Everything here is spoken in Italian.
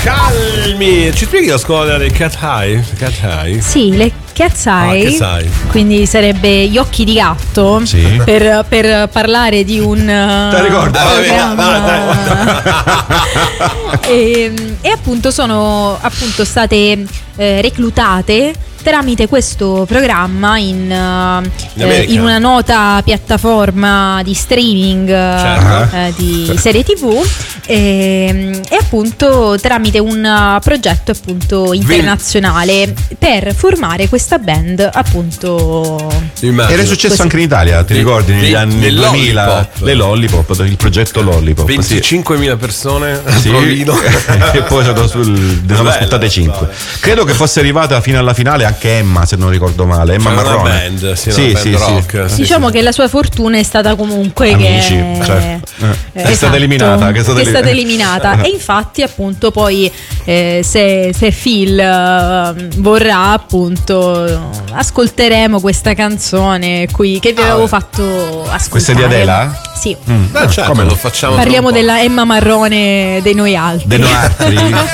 Calmi. Ci spieghi la scuola dei Cat Eye? Cat Eye? Sì, le Cat's Eye, Cat's Eye. quindi sarebbe gli occhi di gatto, Sì. per parlare di un Te ricordi? e appunto sono state reclutate tramite questo programma in una nota piattaforma di streaming di serie TV e appunto tramite un progetto appunto internazionale per formare questa band appunto. Era successo anche in Italia, ti ricordi negli anni 2000? Le Lollipop, il progetto Lollipop. 25.000 persone sì. E poi sono aspettate 5. Credo che fosse arrivata fino alla finale anche Emma, se non ricordo male, Emma Marrone. Una band, sì, rock. Diciamo che la sua fortuna è stata comunque Amici, che è stata eliminata. È stata eliminata. E infatti appunto poi se Phil vorrà appunto ascolteremo questa canzone qui che vi avevo fatto ascoltare. Questa è di Adele? Sì. Certo, come lo facciamo? Parliamo della Emma Marrone dei noi altri.